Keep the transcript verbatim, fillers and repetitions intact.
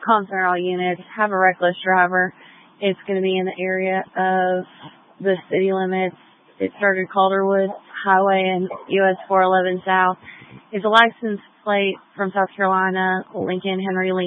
concern all units, have a reckless driver. It's going to be in the area of the city limits. It started Calderwood Highway and U S four eleven South. It's a license plate from South Carolina, Lincoln, Henry Lincoln.